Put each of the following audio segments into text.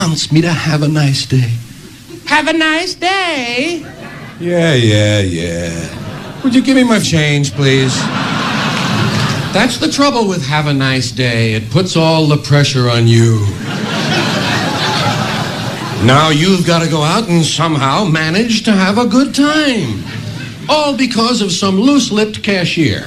wants me to have a nice day. Have a nice day? Yeah. Would you give me my change, please? That's the trouble with have a nice day. It puts all the pressure on you. Now you've got to go out and somehow manage to have a good time. All because of some loose-lipped cashier.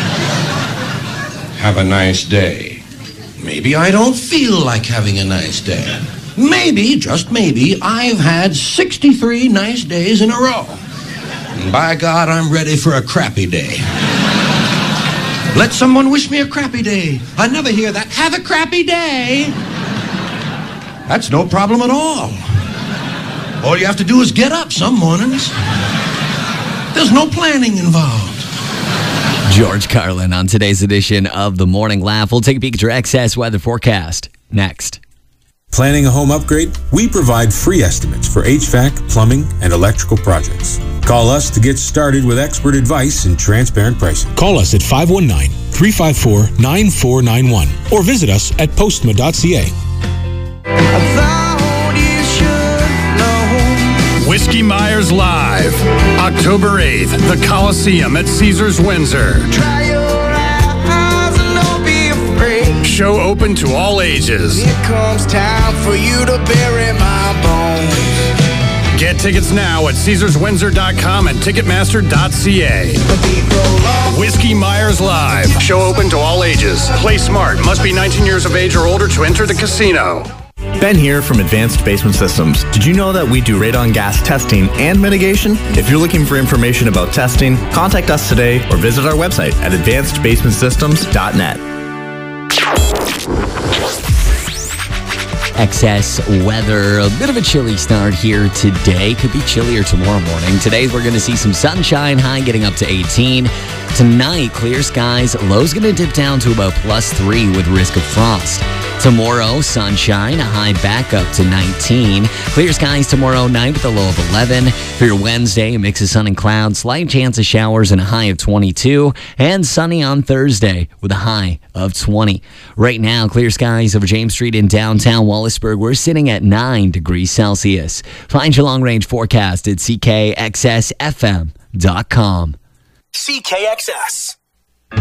Have a nice day. Maybe I don't feel like having a nice day. Maybe, just maybe, I've had 63 nice days in a row. And by God, I'm ready for a crappy day. Let someone wish me a crappy day. I never hear that. Have a crappy day. That's no problem at all. All you have to do is get up some mornings. There's no planning involved. George Carlin on today's edition of The Morning Laugh. We'll take a peek at your excess weather forecast next. Planning a home upgrade? We provide free estimates for HVAC, plumbing, and electrical projects. Call us to get started with expert advice and transparent pricing. Call us at 519-354-9491 or visit us at postma.ca. Whiskey Myers Live, October 8th, the Coliseum at Caesars Windsor. Try your eyes and don't be afraid. Show open to all ages. Here comes time for you to bury my bones. Get tickets now at CaesarsWindsor.com and Ticketmaster.ca. Whiskey Myers Live, show open to all ages. Play smart, must be 19 years of age or older to enter the casino. Ben here from Advanced Basement Systems. Did you know that we do radon gas testing and mitigation? If you're looking for information about testing, contact us today or visit our website at advancedbasementsystems.net. Excess weather, a bit of a chilly start here today. Could be chillier tomorrow morning. Today we're going to see some sunshine, high getting up to 18. Tonight, clear skies, low's going to dip down to about +3 with risk of frost. Tomorrow, sunshine, a high back up to 19. Clear skies tomorrow night with a low of 11. For your Wednesday, a mix of sun and clouds, slight chance of showers and a high of 22. And sunny on Thursday with a high of 20. Right now, clear skies over James Street in downtown Wallaceburg. We're sitting at 9 degrees Celsius. Find your long-range forecast at ckxsfm.com. CKXS.